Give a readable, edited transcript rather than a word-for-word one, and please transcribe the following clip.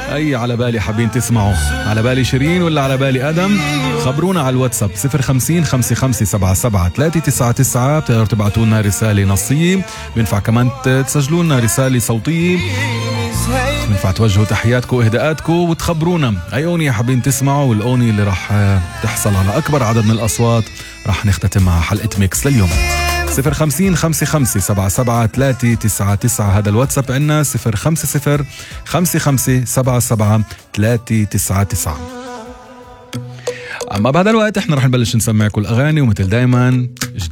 أي على بالي حابين تسمعوا؟ على بالي شيرين ولا على بالي أدم؟ خبرونا على الواتساب 050 5577 399. بتقدروا تبعتوا لنا رسالة نصية، بينفع كمان تسجلوا لنا رسالة صوتية، بينفع توجهوا تحياتكم واهداءاتكم وتخبرونا أي أغنية حابين تسمعوا، والأغنية اللي راح تحصل على أكبر عدد من الأصوات راح نختتم مع حلقة ميكس لليوم. 050 5577 399 هذا الواتساب عنا، 050 5577 399. أما بهذا الوقت احنا رح نبلش نسمعكم الأغاني، ومثل دايما